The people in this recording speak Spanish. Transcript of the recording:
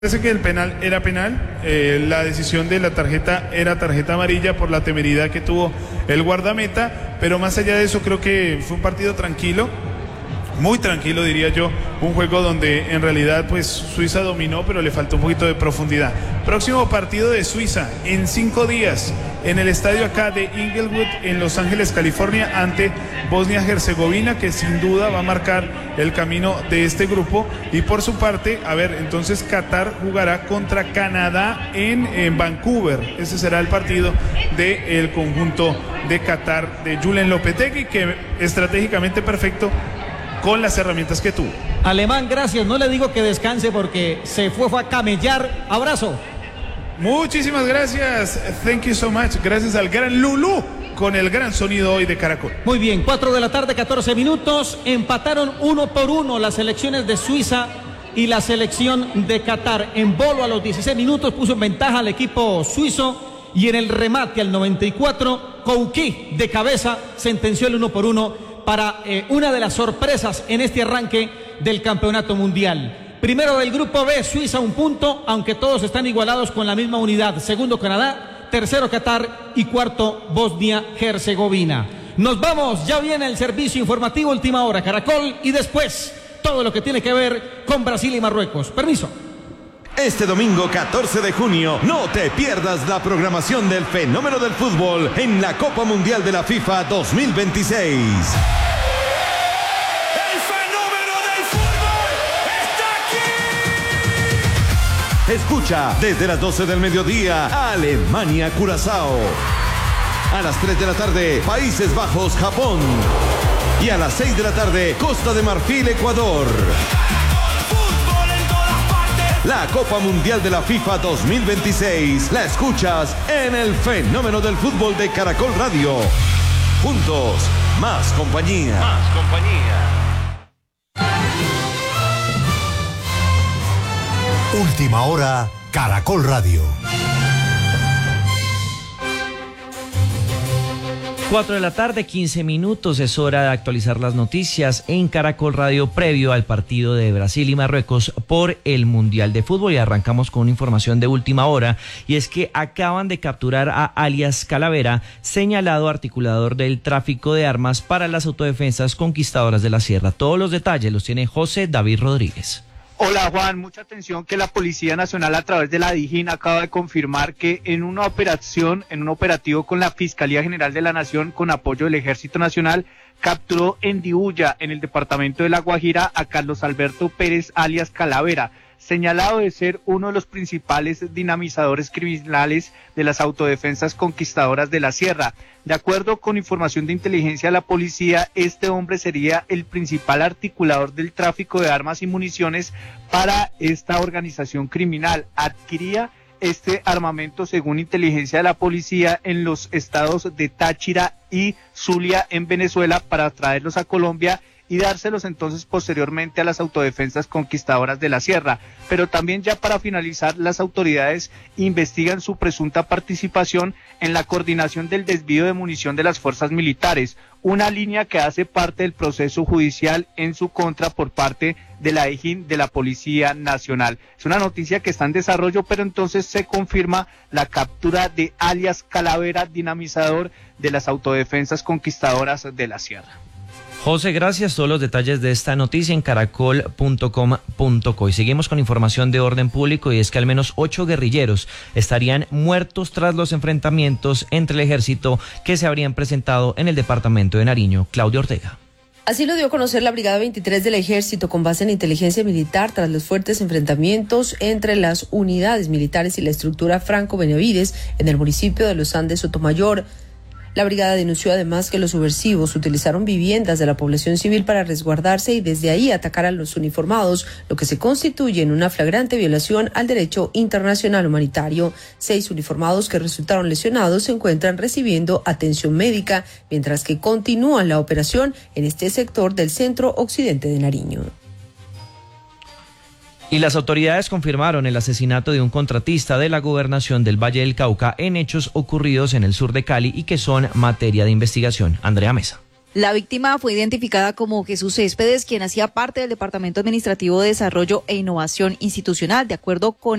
Parece que el penal era penal, la decisión de la tarjeta era tarjeta amarilla por la temeridad que tuvo el guardameta, pero más allá de eso creo que fue un partido tranquilo, muy tranquilo diría yo, un juego donde en realidad pues Suiza dominó pero le faltó un poquito de profundidad. Próximo partido de Suiza en 5 días en el estadio acá de Inglewood en Los Ángeles, California, ante Bosnia-Herzegovina, que sin duda va a marcar el camino de este grupo. Y por su parte, a ver, entonces Qatar jugará contra Canadá en Vancouver. Ese será el partido del conjunto de Qatar de Julen Lopetegui, que estratégicamente perfecto con las herramientas que tuvo. Alemán, gracias, no le digo que descanse porque se fue a camellar. Abrazo. Muchísimas gracias, thank you so much. Gracias al gran Lulú con el gran sonido hoy de Caracol. Muy bien, 4 de la tarde, 14 minutos. Empataron 1-1 las selecciones de Suiza y la selección de Qatar. En bolo a los 16 minutos puso en ventaja al equipo suizo y en el remate al 94, Kouki de cabeza sentenció el 1-1 para una de las sorpresas en este arranque del campeonato mundial. Primero del grupo B, Suiza 1 punto, aunque todos están igualados con la misma unidad. Segundo Canadá, tercero Qatar y cuarto Bosnia-Herzegovina. Nos vamos, ya viene el servicio informativo Última Hora Caracol y después todo lo que tiene que ver con Brasil y Marruecos. Permiso. Este domingo 14 de junio, no te pierdas la programación del fenómeno del fútbol en la Copa Mundial de la FIFA 2026. Escucha desde las 12 del mediodía Alemania-Curazao. A las 3 de la tarde, Países Bajos-Japón. Y a las 6 de la tarde, Costa de Marfil-Ecuador. La Copa Mundial de la FIFA 2026 la escuchas en el fenómeno del fútbol de Caracol Radio. Juntos, más compañía. Más compañía. Última Hora, Caracol Radio. 4 de la tarde, 15 minutos, es hora de actualizar las noticias en Caracol Radio previo al partido de Brasil y Marruecos por el Mundial de Fútbol y arrancamos con una información de última hora y es que acaban de capturar a alias Calavera, señalado articulador del tráfico de armas para las autodefensas conquistadoras de la Sierra. Todos los detalles los tiene José David Rodríguez. Hola Juan, mucha atención que la Policía Nacional a través de la DIJÍN acaba de confirmar que en una operación, en un operativo con la Fiscalía General de la Nación con apoyo del Ejército Nacional, capturó en Diuya, en el departamento de La Guajira, a Carlos Alberto Pérez alias Calavera, señalado de ser uno de los principales dinamizadores criminales de las autodefensas conquistadoras de la Sierra. De acuerdo con información de inteligencia de la policía, este hombre sería el principal articulador del tráfico de armas y municiones para esta organización criminal. Adquiría este armamento, según inteligencia de la policía, en los estados de Táchira y Zulia en Venezuela para traerlos a Colombia y dárselos entonces posteriormente a las autodefensas conquistadoras de la Sierra. Pero también ya para finalizar, las autoridades investigan su presunta participación en la coordinación del desvío de munición de las fuerzas militares, una línea que hace parte del proceso judicial en su contra por parte de la DIJÍN de la Policía Nacional. Es una noticia que está en desarrollo, pero entonces se confirma la captura de alias Calavera, dinamizador de las autodefensas conquistadoras de la Sierra. José, gracias. Todos los detalles de esta noticia en caracol.com.co. Y seguimos con información de orden público y es que al menos 8 guerrilleros estarían muertos tras los enfrentamientos entre el ejército que se habrían presentado en el departamento de Nariño. Claudio Ortega. Así lo dio a conocer la Brigada 23 del Ejército con base en inteligencia militar tras los fuertes enfrentamientos entre las unidades militares y la estructura Franco Benavides en el municipio de Los Andes, Sotomayor. La brigada denunció además que los subversivos utilizaron viviendas de la población civil para resguardarse y desde ahí atacar a los uniformados, lo que se constituye en una flagrante violación al derecho internacional humanitario. 6 uniformados que resultaron lesionados se encuentran recibiendo atención médica, mientras que continúa la operación en este sector del centro occidente de Nariño. Y las autoridades confirmaron el asesinato de un contratista de la gobernación del Valle del Cauca en hechos ocurridos en el sur de Cali y que son materia de investigación. Andrea Mesa. La víctima fue identificada como Jesús Céspedes, quien hacía parte del Departamento Administrativo de Desarrollo e Innovación Institucional, de acuerdo con